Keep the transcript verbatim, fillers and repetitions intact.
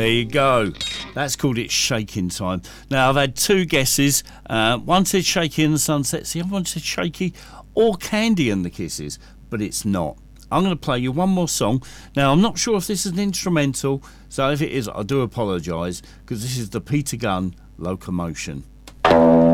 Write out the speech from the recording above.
you go. That's called It's Shaking Time. Now, I've had two guesses. Uh, one said Shaky and the Sunsets, the other one said Shaky or Candy and the Kisses, but it's not. I'm going to play you one more song. Now, I'm not sure if this is an instrumental, so if it is, I do apologise, because this is the Peter Gunn Locomotion.